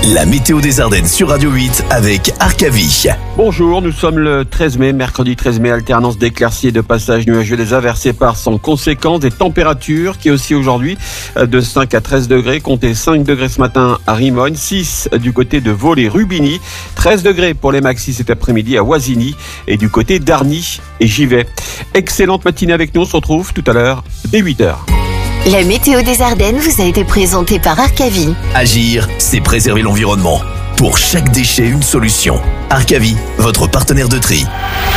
La météo des Ardennes sur Radio 8 avec Arcavie. Bonjour, nous sommes le 13 mai, mercredi 13 mai, alternance d'éclaircies et de passages nuageux, des averses éparses en conséquence, des températures qui aussi aujourd'hui de 5 à 13 degrés, comptez 5 degrés ce matin à Rimogne, 6 du côté de Vaul et Rubigny, 13 degrés pour les maxis cet après-midi à Oisigny et du côté d'Arny et Givet. Excellente matinée avec nous, on se retrouve tout à l'heure dès 8h. La météo des Ardennes vous a été présentée par Arcavie. Agir, c'est préserver l'environnement. Pour chaque déchet, une solution. Arcavie, votre partenaire de tri.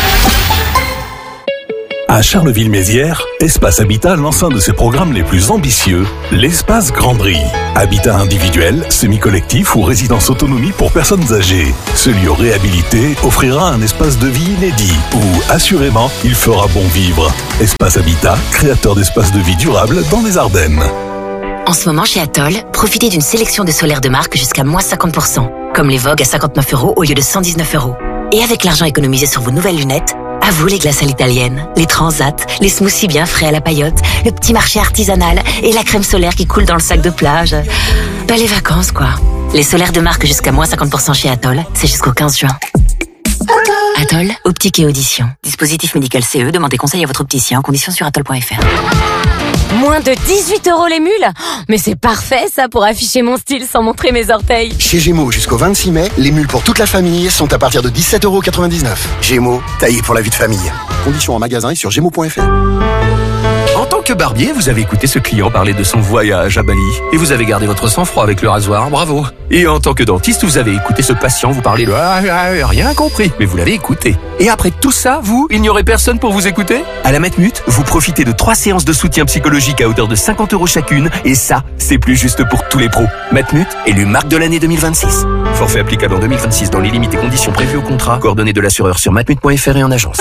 À Charleville-Mézières, Espace Habitat lance un de ses programmes les plus ambitieux, l'Espace Grandry. Habitat individuel, semi-collectif ou résidence autonomie pour personnes âgées. Ce lieu réhabilité offrira un espace de vie inédit où, assurément, il fera bon vivre. Espace Habitat, créateur d'espaces de vie durables dans les Ardennes. En ce moment, chez Atoll, profitez d'une sélection de solaires de marque jusqu'à moins 50%, comme les Vogue à 59 € au lieu de 119 €. Et avec l'argent économisé sur vos nouvelles lunettes, à vous les glaces à l'italienne, les transats, les smoothies bien frais à la paillote, le petit marché artisanal et la crème solaire qui coule dans le sac de plage. Bah les vacances quoi. Les solaires de marque jusqu'à moins 50% chez Atoll, c'est jusqu'au 15 juin. Atoll, optique et audition. Dispositif médical CE, demandez conseil à votre opticien, conditions sur atoll.fr. Moins de 18 € les mules? Mais c'est parfait ça pour afficher mon style sans montrer mes orteils. Chez Gémeaux, jusqu'au 26 mai, les mules pour toute la famille sont à partir de 17,99 €. Gémeaux, taillé pour la vie de famille. Conditions en magasin et sur gémeaux.fr. En tant que barbier, vous avez écouté ce client parler de son voyage à Bali. Et vous avez gardé votre sang-froid avec le rasoir, bravo. Et en tant que dentiste, vous avez écouté ce patient vous parler de rien compris, mais vous l'avez écouté. Et après tout ça, il n'y aurait personne pour vous écouter? À la Matmut, vous profitez de 3 séances de soutien psychologique à hauteur de 50 € chacune, et ça, c'est plus juste pour tous les pros. Matmut, élu marque de l'année 2026. Forfait applicable en 2026 dans les limites et conditions prévues au contrat. Coordonnées de l'assureur sur matmut.fr et en agence.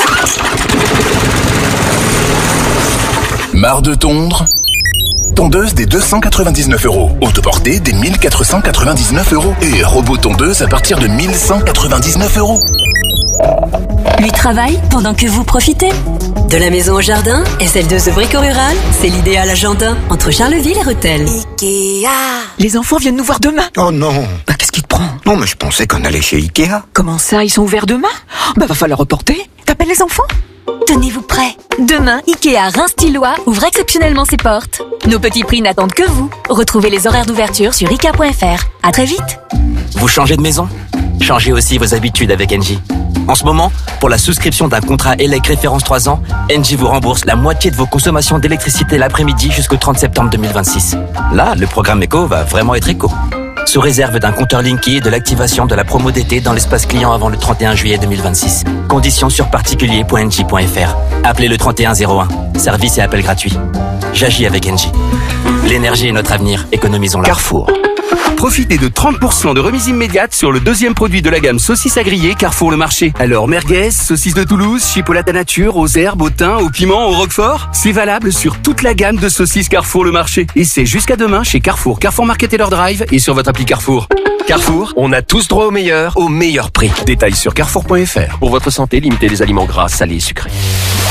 Marre de tondre? Tondeuse des 299 €. Autoportée des 1499 €. Et robot tondeuse à partir de 1199 €. Lui travaille pendant que vous profitez. De la maison au jardin, SL2 Brico Rural, c'est l'idéal agenda entre Charleville et Rethel. Ikea. Les enfants viennent nous voir demain. Oh non. Bah qu'est-ce qui te prend? Non mais je pensais qu'on allait chez Ikea. Comment ça, ils sont ouverts demain? Bah va falloir reporter. T'appelles les enfants? Tenez-vous prêts. Demain, Ikea Reims-Tillois ouvre exceptionnellement ses portes. Nos petits prix n'attendent que vous. Retrouvez les horaires d'ouverture sur ikea.fr. À très vite. Vous changez de maison? Changez aussi vos habitudes avec Engie. En ce moment, pour la souscription d'un contrat ELEC référence 3 ans, Engie vous rembourse la moitié de vos consommations d'électricité l'après-midi jusqu'au 30 septembre 2026. Là, le programme éco va vraiment être éco. Sous réserve d'un compteur Linky et de l'activation de la promo d'été dans l'espace client avant le 31 juillet 2026. Conditions sur particulier.engie.fr. Appelez le 3101. Service et appel gratuit. J'agis avec Engie. L'énergie est notre avenir. Économisons-la. Carrefour. Profitez de 30% de remise immédiate sur le deuxième produit de la gamme saucisses à griller Carrefour le Marché. Alors merguez, saucisses de Toulouse, chipolata nature, aux herbes, au thym, au piment, au roquefort. C'est valable sur toute la gamme de saucisses Carrefour le Marché. Et c'est jusqu'à demain chez Carrefour, Carrefour Market et leur drive et sur votre appli Carrefour. Carrefour, on a tous droit au meilleur prix. Détails sur carrefour.fr. Pour votre santé, limitez les aliments gras, salés et sucrés.